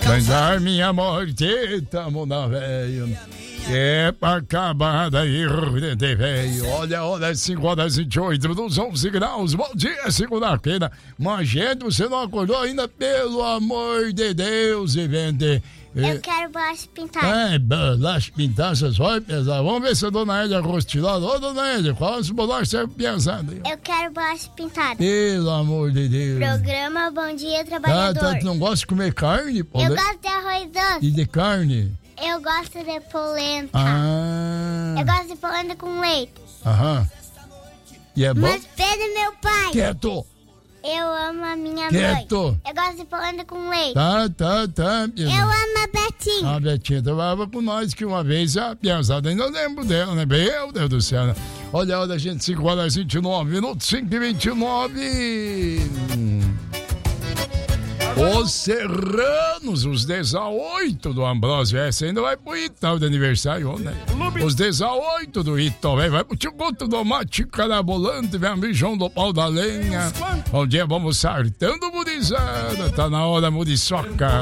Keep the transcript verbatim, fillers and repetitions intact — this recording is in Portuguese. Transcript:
Mandar minha morte, tamo na velho. É pra acabar daí, velho. Olha, olha, cinco horas e vinte e oito, dos onze graus. Bom dia, segunda-feira. Manchete, você não acordou ainda? Pelo amor de Deus, e vende. Eu quero bolacha pintada. É, bolacha pintada, você vai pesar. Vamos ver se a dona Hélia Rostilada. Ô, dona Hélia, qual as bolachas você pensando? Eu quero bolacha pintada. Pelo amor de Deus. Programa Bom Dia Ah, Trabalhador. tá, tu não gosta de comer carne? Pô, Eu né? gosto de arroz doce. E de carne? Eu gosto de polenta. Ah. Eu gosto de polenta com leite. Aham. E é bom? Mas Pedro, meu pai. Quieto. Eu amo a minha Quieto. mãe. Eu gosto de polenta com leite. Tá, tá, tá. Eu amo a Betinha. A Betinha trabalhava com nós que uma vez a piazada ainda lembro dela, né? Meu Deus do céu. Né? Olha, olha, gente, cinco horas e vinte e nove minutos, cinco e vinte e nove. Os serranos, os dezoito do Ambrósio, essa ainda vai pro Itaú de aniversário, né? Os dezoito do Itaú, vai pro Tigoto do Mate Carabolante, vem a Mijão do Pau da Lenha. Bom dia, vamos sartando, murizada, tá na hora, muriçoca.